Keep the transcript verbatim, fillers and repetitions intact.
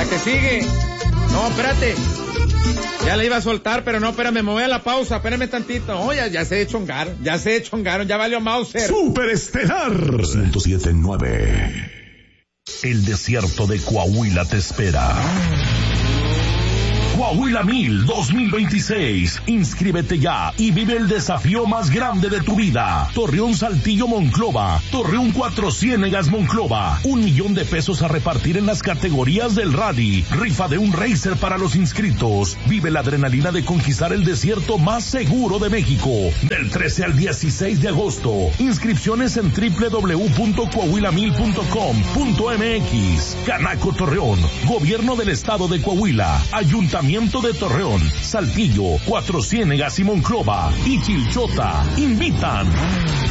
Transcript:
te sigue. No, espérate. Ya le iba a soltar, pero no, espérame, me voy a la pausa, espérame tantito. Oh, ya, ya se chongaron, ya se chongaron, ya valió Mauser. Superestelar ciento siete punto nueve. El desierto de Coahuila te espera. Coahuila Mil dos mil veintiséis. Inscríbete ya y vive el desafío más grande de tu vida. Torreón Saltillo Monclova. Torreón Cuatro Ciénegas Monclova. Un millón de pesos a repartir en las categorías del rally. Rifa de un racer para los inscritos. Vive la adrenalina de conquistar el desierto más seguro de México. Del trece al dieciséis de agosto. Inscripciones en doble u doble u doble u punto coahuila mil punto com punto m x. Canaco Torreón. Gobierno del Estado de Coahuila. Ayuntamiento de Torreón, Saltillo, Cuatro Ciénegas y Monclova y Chilchota invitan.